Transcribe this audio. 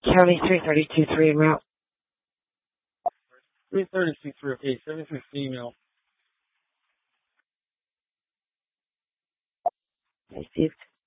County 332-3 en route. 332-3, okay, 73 female. Received.